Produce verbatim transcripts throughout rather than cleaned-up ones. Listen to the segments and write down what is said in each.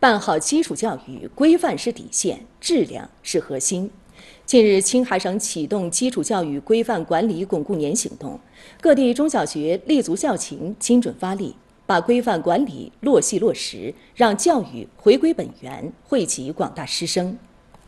办好基础教育，规范是底线，质量是核心。近日，青海省启动基础教育规范管理巩固年行动，各地中小学立足校情，精准发力，把规范管理落细落实，让教育回归本源，惠及广大师生。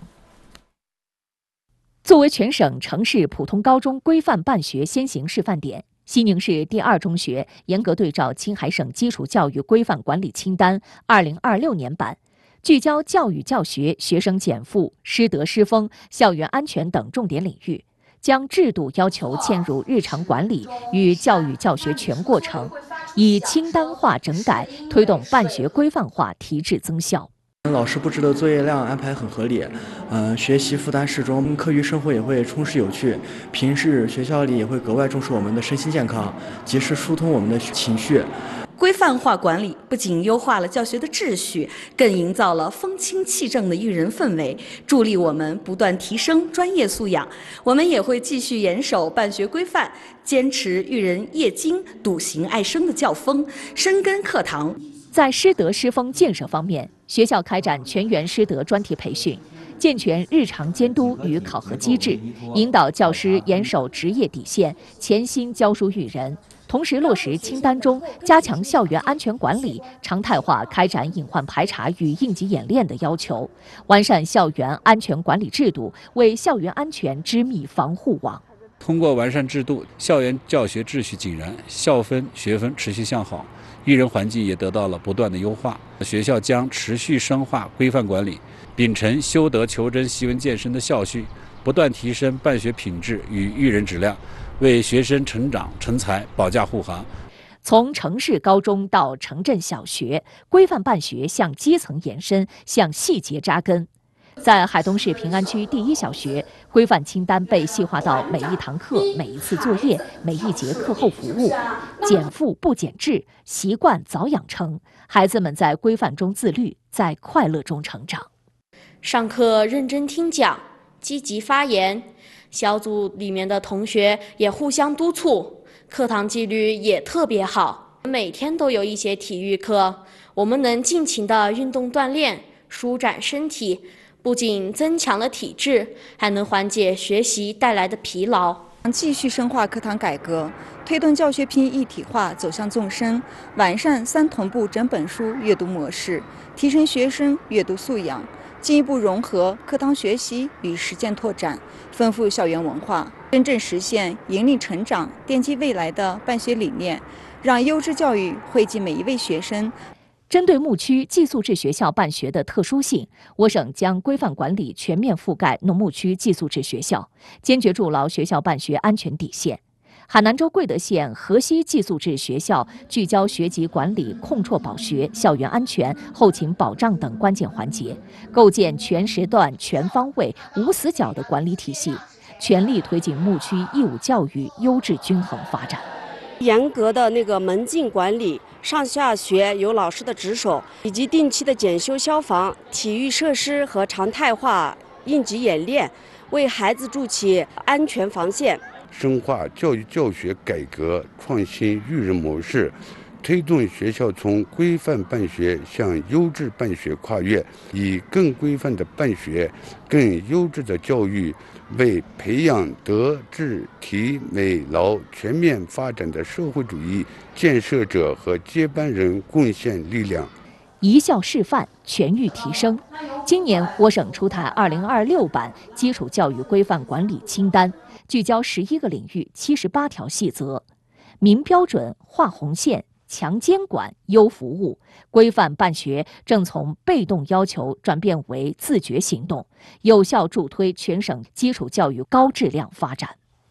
作为全省城市普通高中规范办学先行示范点，西宁市第二中学严格对照青海省基础教育规范管理清单二零二六年版，聚焦教育教学、学生减负、师德师风、校园安全等重点领域，将制度要求嵌入日常管理与教育教学全过程，以清单化整改推动办学规范化提质增效。 老师布置的作业量安排很合理，嗯、呃，学习负担适中，课余生活也会充实有趣。平时学校里也会格外重视我们的身心健康，及时疏通我们的情绪。 规范化管理不仅优化了教学的秩序，更营造了风清气正的育人氛围，助力我们不断提升专业素养。我们也会继续严守办学规范，坚持育人业精、笃行爱生的教风，深耕课堂。 在师德师风建设方面，学校开展全员师德专题培训，健全日常监督与考核机制，引导教师严守职业底线，潜心教书育人。同时落实清单中加强校园安全管理，常态化开展隐患排查与应急演练的要求，完善校园安全管理制度，为校园安全织密防护网。 通过完善制度，校园教学秩序井然，校风学风持续向好，育人环境也得到了不断的优化。学校将持续深化规范管理，秉承修德求真、习文健身的校训，不断提升办学品质与育人质量，为学生成长成才保驾护航。 从城市高中到城镇小学，规范办学向基层延伸，向细节扎根。在海东市平安区第一小学，规范清单被细化到每一堂课、每一次作业、每一节课后服务，减负不减质，习惯早养成。孩子们在规范中自律，在快乐中成长。 上课认真听讲，积极发言，小组里面的同学也互相督促，课堂纪律也特别好。每天都有一些体育课，我们能尽情的运动锻炼，舒展身体。不仅增强了体质，还能缓解学习带来的疲劳。 继续深化课堂改革，推动教学品一体化走向纵深，完善三同步整本书阅读模式，提升学生阅读素养，进一步融合课堂学习与实践拓展，丰富校园文化，真正实现引领成长、奠基未来的办学理念，让优质教育惠及每一位学生。 针对牧区寄宿制学校办学的特殊性，我省将规范管理全面覆盖农牧区寄宿制学校，坚决筑牢学校办学安全底线。海南州贵德县河西寄宿制学校聚焦学籍管理、控辍保学、校园安全、后勤保障等关键环节，构建全时段、全方位、无死角的管理体系，全力推进牧区义务教育优质均衡发展。 严格的那个门禁管理，上下学有老师的值守，以及定期的检修消防、体育设施和常态化应急演练，为孩子筑起安全防线。 深化教育教学改革，创新育人模式，推动学校从规范办学向优质办学跨越，以更规范的办学、更优质的教育，为培养德智体美劳全面发展的社会主义建设者和接班人贡献力量。 一校示范，全域提升。今年，我省出台二零二六版基础教育规范管理清单，聚焦十一个领域、七十八条细则，明标准、划红线，强监管、优服务，规范办学正从被动要求转变为自觉行动，有效助推全省基础教育高质量发展。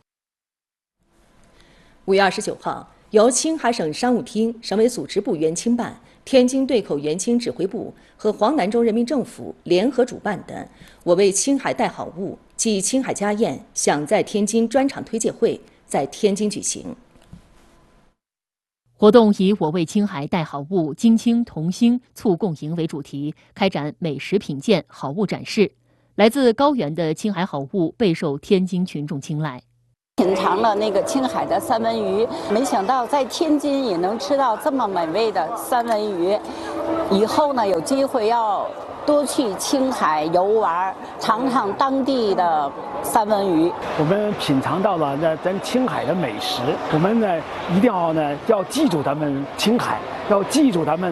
五月二十九号，由青海省商务厅、省委组织部援青办、天津对口援青指挥部和黄南州人民政府联合主办的“我为青海带好物，暨青海家宴”享在天津专场推介会在天津举行。 活动以“我为青海带好物，京青同心促共赢”为主题，开展美食品鉴、好物展示。来自高原的青海好物备受天津群众青睐。 品尝了那个青海的三文鱼，没想到在天津也能吃到这么美味的三文鱼。 以后呢有机会要多去青海游玩，尝尝当地的三文鱼。 我们品尝到了那咱青海的美食，我们呢一定要呢要记住咱们青海，要记住咱们